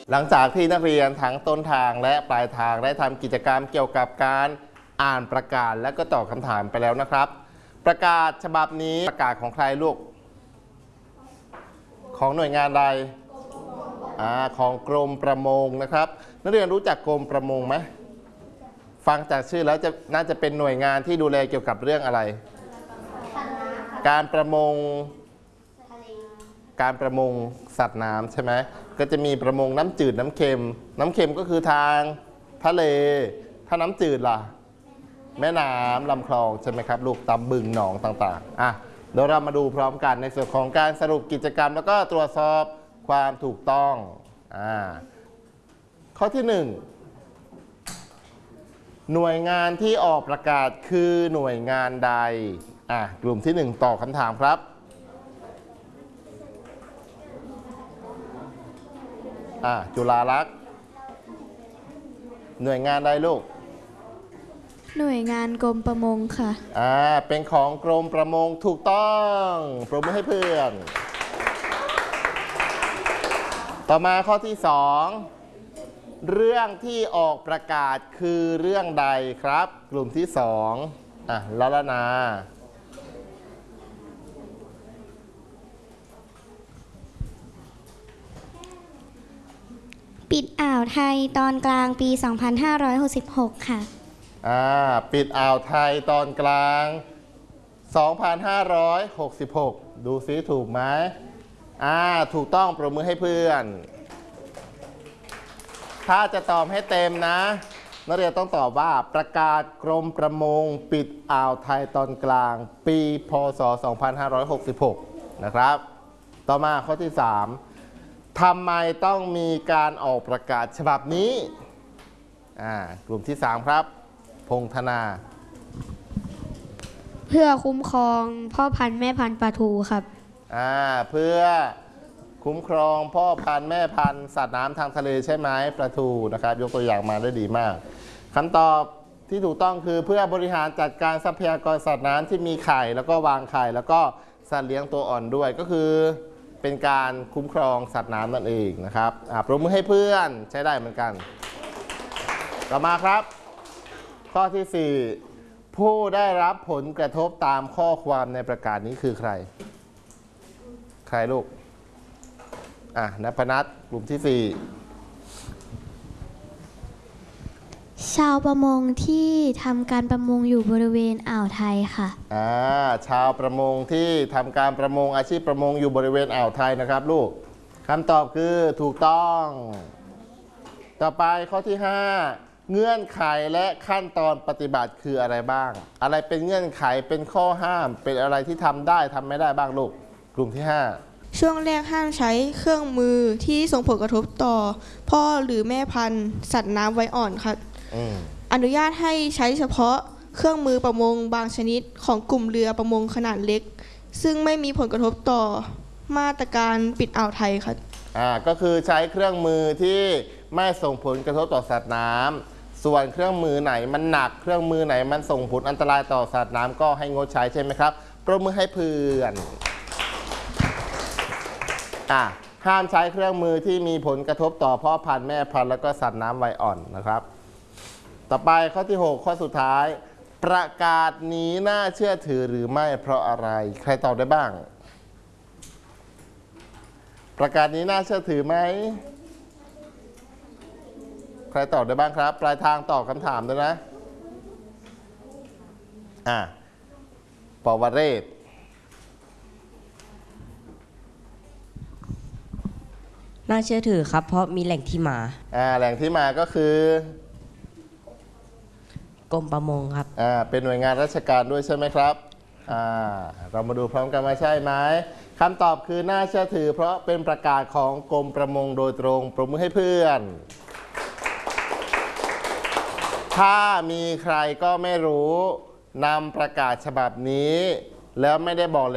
หลังจากที่นักเรียนทั้งต้นทางและปลายทางได้ทำกิจกรรมเกี่ยวกับการอ่านประกาศและก็ตอบคำถามไปแล้วนะครับ ประกาศฉบับนี้ประกาศของใครลูกของหน่วยงานใดของกรมประมงนะครับนักเรียนรู้จักกรมประมงไหมฟังจากชื่อแล้วน่าจะเป็นหน่วยงานที่ดูแลเกี่ยวกับเรื่องอะไรการประมงสัตว์น้ำใช่ไหมก็จะมีประมงน้ำจืดน้ำเค็มน้ำเค็มก็คือทางทะเลถ้าน้ำจืดล่ะแม่น้ำลำคลองใช่ไหมครับลูกตามบึงหนองต่างๆเดี๋ยวเรามาดูพร้อมกันในส่วนของการสรุปกิจกรรมแล้วก็ตรวจสอบความถูกต้องข้อที่ 1หน่วยงานที่ออกประกาศคือหน่วยงานใดกลุ่มที่ 1ตอบคำถามครับจุฬาลักษณ์หน่วยงานใดลูกหน่วยงานกรมประมงค่ะเป็นของกรมประมงถูกต้องปรบมือให้เพื่อนต่อมาข้อที่ 2เรื่องที่ออกประกาศคือเรื่องใดครับกลุ่มที่ 2ละนาปิดอ่าวไทยตอนกลางปี 2566 ค่ะปิดอ่าวไทยตอนกลาง 2566 ดูซิถูกไหมถูกต้องปรบมือให้เพื่อนถ้าจะตอบให้เต็มนะนักเรียนต้องตอบว่าประกาศกรมประมงปิดอ่าวไทยตอนกลางปีพ.ศ. 2566 นะครับต่อมาข้อที่ 3ทำไมต้องมีการออกประกาศฉบับนี้กลุ่มที่ 3ครับพงษ์ธนาเพื่อคุ้มครองพ่อพันธุ์แม่พันธุ์ปลาทูครับเพื่อคุ้มครองพ่อพันธุ์แม่พันธุ์สัตว์น้ำทางทะเลใช่ไหมปลาทูนะครับยกตัวอย่างมาได้ดีมากคำตอบที่ถูกต้องคือเพื่อบริหารจัดการทรัพยากรสัตว์น้ำที่มีไข่แล้วก็วางไข่แล้วก็สัตว์เลี้ยงตัวอ่อนด้วยก็คือเป็นการคุ้มครองสัตว์น้ำนั่นเองนะครับปรบมือให้เพื่อนใช้ได้เหมือนกันต่อมาครับข้อที่ 4ผู้ได้รับผลกระทบตามข้อความในประกาศนี้คือใครลูกณพนัสกลุ่มที่ 4ชาวประมงที่ทำการประมงอยู่บริเวณอ่าวไทยค่ะชาวประมงที่ทำการประมงอาชีพประมงอยู่บริเวณอ่าวไทยนะครับลูกคำตอบคือถูกต้องต่อไปข้อที่ 5เงื่อนไขและขั้นตอนปฏิบัติคืออะไรบ้างอะไรเป็นเงื่อนไขเป็นข้อห้ามเป็นอะไรที่ทำได้ทำไม่ได้บ้างลูกกลุ่มที่ 5 ช่วงแรกห้ามใช้เครื่องมือที่ส่งผลกระทบต่อพ่อหรือแม่พันธุ์สัตว์น้ำไว้อ่อนครับอนุญาตให้ใช้เฉพาะเครื่องมือประมงบางชนิดของกลุ่มเรือประมงขนาดเล็กซึ่งไม่มีผลกระทบต่อมาตรการปิดอ่าวไทยครับก็คือใช้เครื่องมือที่ไม่ส่งผลกระทบต่อสัตว์น้ำส่วนเครื่องมือไหนมันหนักเครื่องมือไหนมันส่งผลอันตรายต่อสัตว์น้ำก็ให้งดใช้ใช่ไหมครับปรบมือให้เพื่อนห้ามใช้เครื่องมือที่มีผลกระทบต่อพ่อพันธุ์แม่พันธุ์แล้วก็สัตว์น้ำวัยอ่อนนะครับต่อไปข้อที่ 6ข้อสุดท้ายประกาศนี้น่าเชื่อถือหรือไม่เพราะอะไรใครตอบได้บ้างประกาศนี้น่าเชื่อถือไหมใครตอบได้บ้างครับปลายทางตอบคำถามด้วยนะปวเรศน่าเชื่อถือครับเพราะมีแหล่งที่มาแหล่งที่มาก็คือกรมประมงครับเป็นหน่วยงานราชการด้วยใช่ไหมครับเรามาดูพร้อมกันว่าใช่ไหมคำตอบคือน่าเชื่อถือเพราะเป็นประกาศของกรมประมงโดยตรงปรบมือให้เพื่อนถ้ามีใครก็ไม่รู้นำประกาศฉบับนี้แล้วไม่ได้บอก